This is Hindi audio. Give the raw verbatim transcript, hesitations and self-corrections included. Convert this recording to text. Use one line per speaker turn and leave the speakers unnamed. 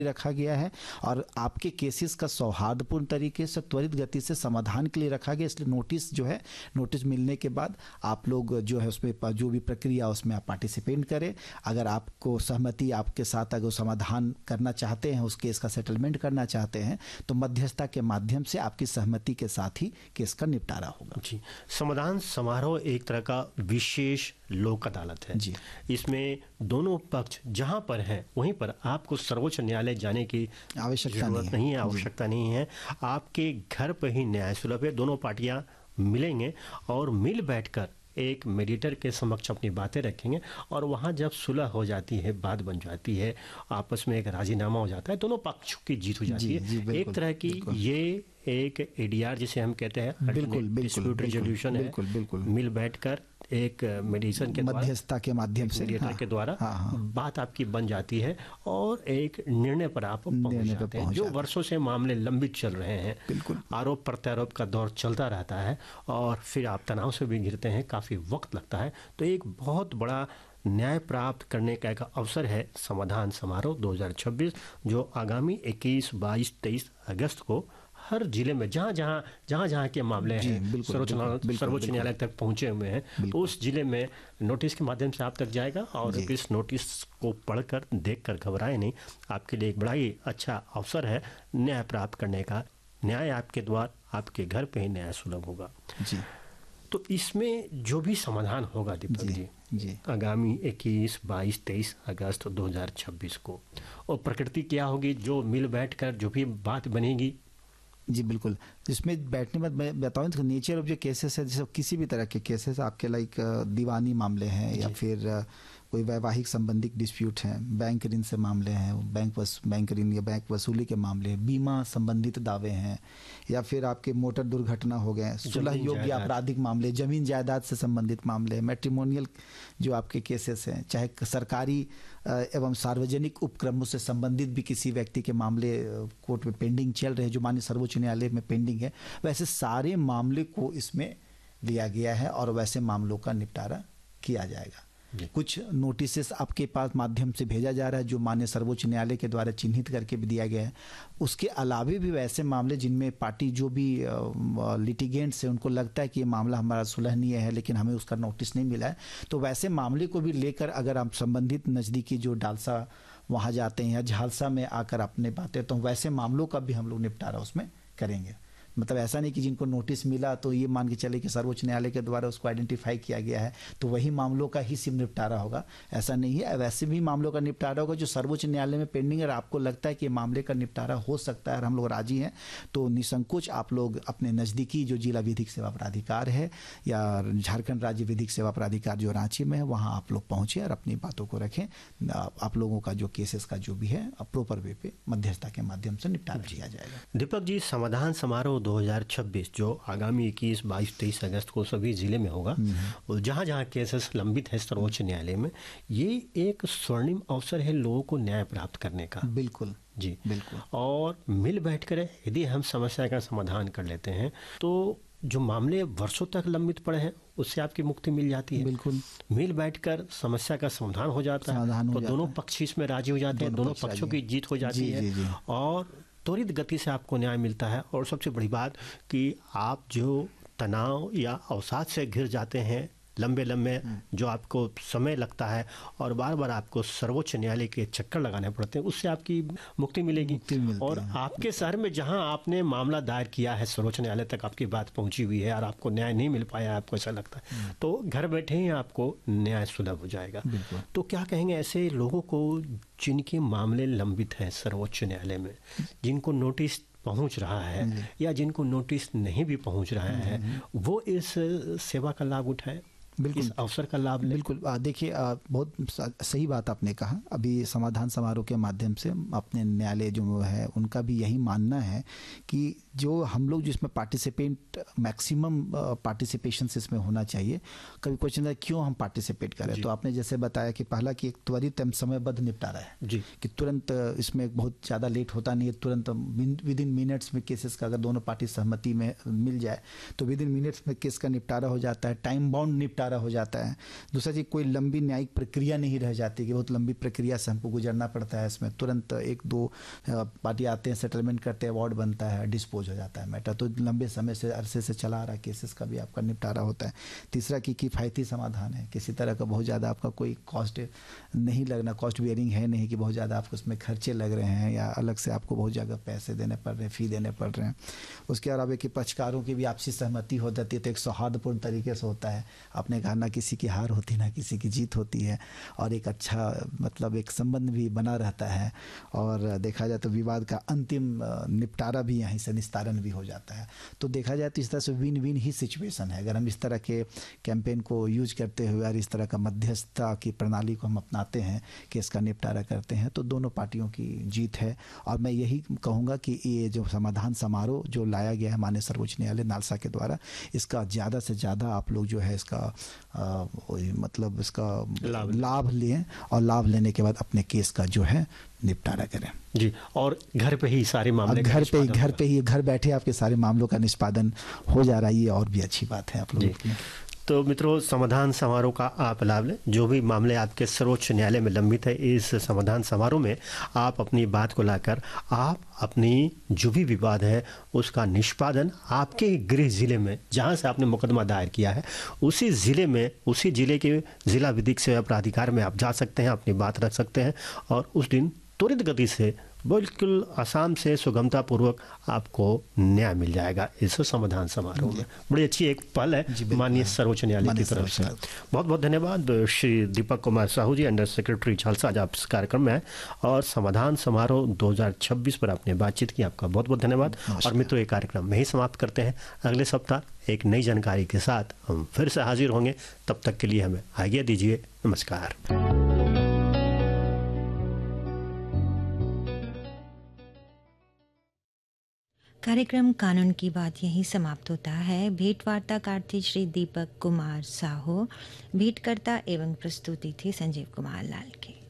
रखा गया है और आपके केसेस का सौहार्दपूर्ण तरीके से त्वरित गति से समाधान के लिए रखा गया। इसलिए नोटिस जो है, नोटिस मिलने के बाद आप लोग जो है उसमें जो भी प्रक्रिया उसमें आप पार्टिसिपेट करें। अगर आपको सहमति आपके साथ अगर समाधान करना चाहते हैं, उस केस का सेटलमेंट करना चाहते हैं, तो मध्यस्थता के माध्यम से आपकी सहमति के साथ ही केस का निपटारा होगा।
जी, समाधान समारोह एक तरह का विशेष लोक अदालत है जी। इसमें दोनों पक्ष जहां पर हैं वहीं पर आपको सर्वोच्च न्यायालय जाने की
आवश्यकता
नहीं है, नहीं है आवश्यकता नहीं है। आपके घर पर ही न्याय सुलभ है। दोनों पार्टियां मिलेंगे और मिल बैठकर एक मेडिएटर के समक्ष अपनी बातें रखेंगे और वहाँ जब सुलह हो जाती है, बात बन जाती है, आपस में एक राजीनामा हो जाता है, दोनों पक्षों की जीत हो जाती है। एक तरह की ये एक एडीआर जिसे हम कहते हैं,
बिल्कुल
डिस्प्यूट रिजोल्यूशन है।
बिल्कुल बिल्कुल
मिल बैठकर एक मेडिएशन के
मध्यस्थता के माध्यम से
मेडिएटर
हाँ,
के द्वारा
हाँ, हाँ,
बात आपकी बन जाती है और एक निर्णय पर आप पहुंच जाते हैं। जो वर्षों से मामले लंबित चल रहे हैं,
बिल्कुल
आरोप प्रत्यारोप का दौर चलता रहता है और फिर आप तनाव से भी घिरते हैं, काफ़ी वक्त लगता है। तो एक बहुत बड़ा न्याय प्राप्त करने का एक अवसर है समाधान समारोह दो हज़ार छब्बीस, जो आगामी इक्कीस, बाईस, तेईस अगस्त को हर जिले में जहाँ जहाँ जहाँ जहाँ के मामले हैं सर्वोच्च न्यायालय तक पहुँचे हुए हैं, तो उस जिले में नोटिस के माध्यम से आप तक जाएगा और इस नोटिस को पढ़कर देखकर घबराए नहीं। आपके लिए एक बड़ा ही अच्छा अवसर है न्याय प्राप्त करने का। न्याय आपके द्वार, आपके घर पे ही न्याय सुलभ होगा
जी।
तो इसमें जो भी समाधान होगा दीपक जी, जी, जी आगामी इक्कीस, बाईस, तेईस अगस्त दो हज़ार छब्बीस को, और प्रकृति क्या होगी, जो मिल बैठकर जो भी बात बनेगी।
जी बिल्कुल, इसमें बैठने में मैं बताऊँ तो नेचर ऑफ जो केसेस है, जैसे किसी भी तरह के केसेस आपके लाइक दीवानी मामले हैं या फिर कोई वैवाहिक संबंधित डिस्प्यूट हैं, बैंक ऋण से मामले हैं, बैंक वस बैंक ऋण या बैंक वसूली के मामले हैं, बीमा संबंधित दावे हैं, या फिर आपके मोटर दुर्घटना हो गए, सुलह योग्य आपराधिक मामले, जमीन जायदाद से संबंधित मामले, मैट्रिमोनियल जो आपके केसेस हैं, चाहे सरकारी एवं सार्वजनिक उपक्रमों से संबंधित भी किसी व्यक्ति के मामले कोर्ट में पेंडिंग चल रहे हैं, जो माननीय सर्वोच्च न्यायालय में पेंडिंग है, वैसे सारे मामले को इसमें लिया गया है और वैसे मामलों का निपटारा किया जाएगा। कुछ नोटिसेस आपके पास माध्यम से भेजा जा रहा है जो माननीय सर्वोच्च न्यायालय के द्वारा चिन्हित करके भी दिया गया है। उसके अलावा भी वैसे मामले जिनमें पार्टी जो भी लिटिगेंट्स है उनको लगता है कि ये मामला हमारा सुलहनीय है लेकिन हमें उसका नोटिस नहीं मिला है, तो वैसे मामले को भी लेकर अगर आप संबंधित नज़दीकी जो डालसा वहाँ जाते हैं या झालसा में आकर अपने बातें, तो वैसे मामलों का भी हम लोग निपटारा उसमें करेंगे। मतलब ऐसा नहीं कि जिनको नोटिस मिला तो ये मान के चले कि सर्वोच्च न्यायालय के द्वारा उसको आइडेंटिफाई किया गया है तो वही मामलों का ही सिर्फ निपटारा होगा, ऐसा नहीं है। वैसे भी मामलों का निपटारा होगा जो सर्वोच्च न्यायालय में पेंडिंग है, आपको लगता है कि मामले का निपटारा हो सकता है और हम लोग राजी हैं, तो निसंकोच आप लोग अपने नज़दीकी जो जिला विधिक सेवा प्राधिकार है या झारखंड राज्य विधिक सेवा प्राधिकार जो रांची में है, वहाँ आप लोग पहुँचे और अपनी बातों को रखें। आप लोगों का जो केसेस का जो भी है प्रॉपर वे पे मध्यस्थता के माध्यम से निपटारा किया जाएगा।
दीपक जी, समाधान समारोह दो हज़ार छब्बीस जो आगामी इक्कीस, बाईस, तेईस अगस्त को सभी जिले में होगा और जहाँ जहाँ केसेस लंबित है सर्वोच्च न्यायालय में, ये एक स्वर्णिम अवसर है लोगों को न्याय प्राप्त करने का।
बिल्कुल
जी
बिल्कुल।
और मिल बैठकर यदि हम समस्या का समाधान कर लेते हैं तो जो मामले वर्षों तक लंबित पड़े हैं उससे आपकी मुक्ति मिल जाती है।
बिल्कुल,
मिल बैठकर समस्या का समाधान हो जाता है तो दोनों पक्ष इसमें राजी हो जाते हैं, दोनों पक्षों की जीत हो जाती है और त्वरित गति से आपको न्याय मिलता है। और सबसे बड़ी बात कि आप जो तनाव या अवसाद से घिर जाते हैं, लंबे लंबे जो आपको समय लगता है और बार बार आपको सर्वोच्च न्यायालय के चक्कर लगाने पड़ते हैं, उससे आपकी मुक्ति मिलेगी। और आपके शहर में जहां आपने मामला दायर किया है, सर्वोच्च न्यायालय तक आपकी बात पहुंची हुई है और आपको न्याय नहीं मिल पाया, आपको ऐसा लगता है, तो घर बैठे ही आपको न्याय सुलभ हो जाएगा। तो क्या कहेंगे ऐसे लोगों को जिनके मामले लंबित हैं सर्वोच्च न्यायालय में, जिनको नोटिस पहुंच रहा है या जिनको नोटिस नहीं भी पहुंच रहा है, वो इस सेवा का लाभ उठाए,
बिल्कुल
इस अवसर का लाभ ले।
बिल्कुल, देखिए बहुत सही बात आपने कहा। अभी समाधान समारोह के माध्यम से अपने न्यायालय जो है उनका भी यही मानना है कि जो हम लोग जिसमें पार्टिसिपेंट मैक्सिमम पार्टिसिपेशन इसमें होना चाहिए। कभी क्वेश्चन है क्यों हम पार्टिसिपेट करें, तो आपने जैसे बताया कि पहला कि एक त्वरित एवं समयबद्ध निपटारा है जी, कि तुरंत इसमें बहुत ज़्यादा लेट होता नहीं है, तुरंत विद इन मिनट्स में केसेस का अगर दोनों पार्टी सहमति में मिल जाए तो विद इन मिनट्स में केस का निपटारा हो जाता है, टाइम बाउंड निपटारा हो जाता है। दूसरा चीज़ कोई लंबी न्यायिक प्रक्रिया नहीं रह जाती कि बहुत लंबी प्रक्रिया से हमको गुजरना पड़ता है। इसमें तुरंत एक दो पार्टी आते हैं, सेटलमेंट करते हैं, अवार्ड बनता है, डिस्पोज हो जाता है मैटर, तो लंबे समय से अरसे से चला आ रहा केसेस का भी आपका निपटारा होता है। तीसरा कि किफ़ायती समाधान है, किसी तरह का बहुत ज़्यादा आपका कोई कॉस्ट नहीं लगना, कॉस्ट बियरिंग है नहीं कि बहुत ज़्यादा आपको उसमें खर्चे लग रहे हैं या अलग से आपको बहुत ज़्यादा पैसे देने पड़ रहे हैं, फ़ी देने पड़ रहे हैं। उसके अलावा कि पक्षकारों की भी आपसी सहमति हो जाती है तो एक सौहार्दपूर्ण तरीके से होता है। आपने कहा ना किसी की हार होती ना किसी की जीत होती है, और एक अच्छा मतलब एक संबंध भी बना रहता है, और देखा जाए तो विवाद का अंतिम निपटारा भी यहीं से निस्तारण भी हो जाता है। तो देखा जाए तो इस तरह से विन विन ही सिचुएशन है। अगर हम इस तरह के कैंपेन को यूज करते हुए और इस तरह का मध्यस्थता की प्रणाली को हम अपनाते हैं, केस का निपटारा करते हैं, तो दोनों पार्टियों की जीत है। और मैं यही कहूँगा कि ये जो समाधान समारोह जो लाया गया है माननीय सर्वोच्च न्यायालय नालसा के द्वारा, इसका ज़्यादा से ज़्यादा आप लोग जो है इसका आ, मतलब इसका लाभ लें, और लाभ लेने के बाद अपने केस का जो है निपटारा करें
जी। और घर पे ही सारे मामले
घर पे ही घर पे ही घर बैठे आपके सारे मामलों का निष्पादन हो जा रहा है, ये और भी अच्छी बात है आप लोगों की।
तो मित्रों, समाधान समारोह का आप लाभ लें। जो भी मामले आपके सर्वोच्च न्यायालय में लंबित है, इस समाधान समारोह में आप अपनी बात को लाकर आप अपनी जो भी विवाद है उसका निष्पादन आपके गृह जिले में जहां से आपने मुकदमा दायर किया है उसी जिले में, उसी जिले के जिला विधिक सेवा प्राधिकार में आप जा सकते हैं, अपनी बात रख सकते हैं, और उस दिन त्वरित गति से बिल्कुल आसाम से सुगमता पूर्वक आपको न्याय मिल जाएगा इस समाधान समारोह में। बड़ी अच्छी एक पल है माननीय सर्वोच्च न्यायालय की तरफ से। बहुत बहुत धन्यवाद श्री दीपक कुमार साहू जी, अंडर सेक्रेटरी झालसा, आज आप इस कार्यक्रम में आए और समाधान समारोह दो हज़ार छब्बीस पर आपने बातचीत की। आपका बहुत बहुत धन्यवाद। और मित्रों, ये कार्यक्रम में ही समाप्त करते हैं। अगले सप्ताह एक नई जानकारी के साथ हम फिर से हाजिर होंगे। तब तक के लिए हमें आज्ञा दीजिए। नमस्कार।
कार्यक्रम कानून की बात यहीं समाप्त होता है। भेंट वार्ताकार थे श्री दीपक कुमार साहू, भेंटकर्ता एवं प्रस्तुति थी संजीव कुमार लाल की।